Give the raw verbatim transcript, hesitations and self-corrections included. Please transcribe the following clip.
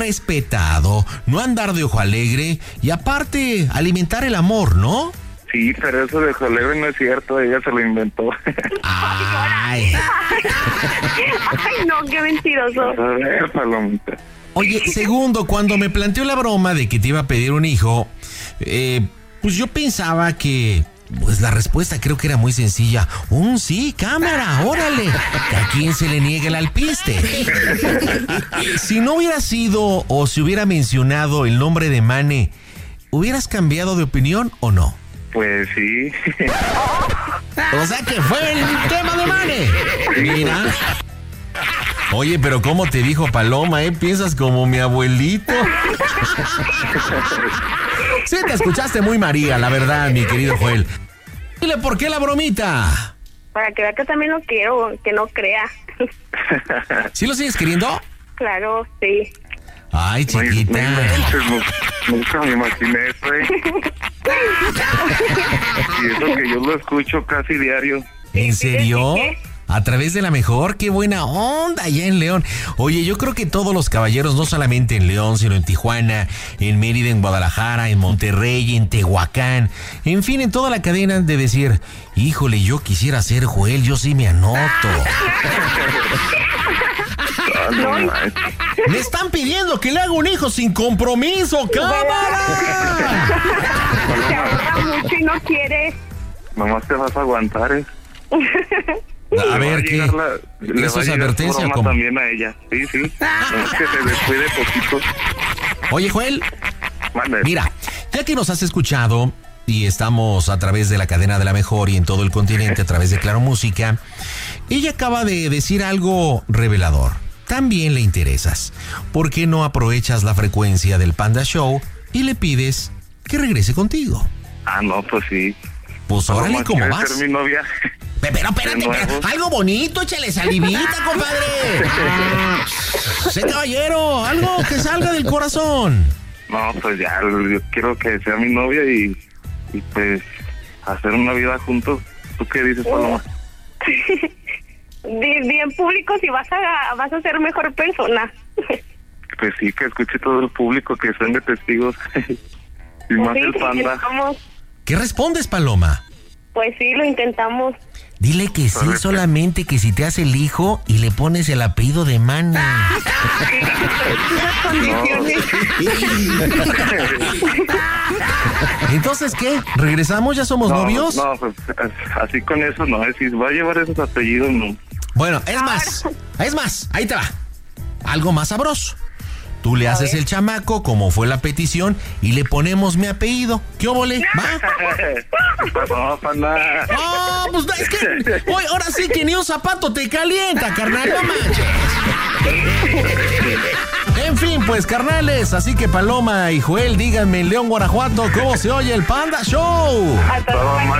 respetado, no andar de ojo alegre y aparte alimentar el amor, ¿no? Sí, pero eso de ojo alegre no es cierto, ella se lo inventó. Ay. Ay, no, qué mentiroso. A ver, palomita. Oye, segundo, cuando me planteó la broma de que te iba a pedir un hijo, eh, pues yo pensaba que... Pues la respuesta creo que era muy sencilla. Un sí, cámara, órale. Que a quién se le niega el alpiste. Si no hubiera sido o si hubiera mencionado el nombre de Mane, ¿hubieras cambiado de opinión o no? Pues sí. O sea que fue el tema de Mane. Mira. Oye, pero ¿cómo te dijo Paloma, eh? ¿Piensas como mi abuelito? Sí, te escuchaste muy María, la verdad, mi querido Joel. Dile, ¿por qué la bromita? Para que vea que también lo quiero, que no crea. ¿Sí lo sigues queriendo? Claro, sí. Ay, chiquita. Nunca me imaginé eso, ¿eh? Y eso que yo lo escucho casi diario. ¿En serio? A través de La Mejor, qué buena onda allá en León. Oye, yo creo que todos los caballeros, no solamente en León, sino en Tijuana, en Mérida, en Guadalajara, en Monterrey, en Tehuacán, en fin, en toda la cadena han de decir, híjole, yo quisiera ser Joel, yo sí me anoto. No, no, Me están pidiendo que le haga un hijo sin compromiso, cámara. Se aburra mucho y no quiere. Nomás te vas a aguantar, ¿eh? A ver, ¿qué? La, ¿Eso es advertencia o cómo? También a ella, sí, sí. Es que se descuide poquito. Oye, Joel, Mande. mira, ya que nos has escuchado y estamos a través de la cadena de La Mejor y en todo el continente a través de Claro Música, ella acaba de decir algo revelador. También le interesas. ¿Por qué no aprovechas la frecuencia del Panda Show y le pides que regrese contigo? Ah, no, pues sí. Pues órale, ¿cómo vas? Ser mi novia. Pero espérate, espérate, algo bonito, échale salivita, compadre. Sé caballero, algo que salga del corazón. No, pues ya, yo quiero que sea mi novia y, y pues hacer una vida juntos. ¿Tú qué dices, Paloma? Bien público, si vas a vas a ser mejor persona. Pues sí, que escuche todo el público, que sean de testigos. Y más Sí, el Panda. intentamos. ¿Qué respondes, Paloma? Pues sí, lo intentamos. Dile que sí, Correcto. solamente que si te hace el hijo y le pones el apellido de Mane. Esas condiciones. Entonces, ¿qué? ¿Regresamos? ¿Ya somos No, novios? no, pues así con eso no, es si va a llevar esos apellidos, no. Bueno, es más, es más, ahí te va. Algo más sabroso. Tú le haces el chamaco, como fue la petición, y le ponemos mi apellido. ¿Qué óvole? ¿Va? No, Panda. ¡Oh, pues es que hoy, ahora sí que ni un zapato te calienta, carnal, no manches! En fin, pues, carnales, así que Paloma y Joel, díganme en León, Guanajuato, ¿cómo se oye el Panda Show? Hasta luego.